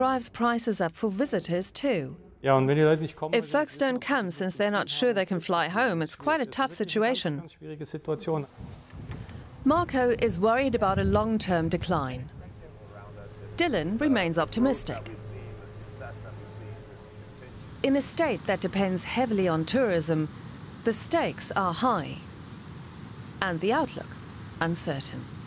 drives prices up for visitors too. Ja, und wenn die Leute nicht kommen, If folks don't come since they're not sure they can fly home, it's quite a tough situation. ganz schwierige Situation. Marco is worried about a long-term decline. Dylan remains optimistic. In a state that depends heavily on tourism, the stakes are high and the outlook uncertain.